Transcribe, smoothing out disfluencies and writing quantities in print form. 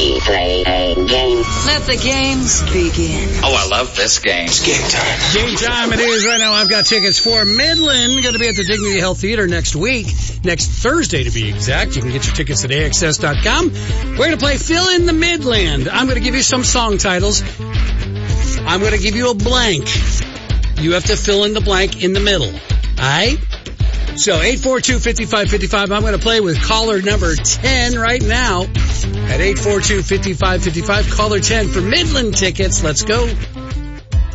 we play a game. Let the games begin. Oh, I love this game. It's game time. Game time it is right now. I've got tickets for Midland. Going to be at the Dignity Health Theater next week. Next Thursday, to be exact. You can get your tickets at AXS.com. We're going to play Fill in the Midland. I'm going to give you some song titles. I'm going to give you a blank. You have to fill in the blank in the middle. All right? So 842-5555. I'm going to play with caller number 10 right now at 842-5555. Caller 10 for Midland tickets. Let's go.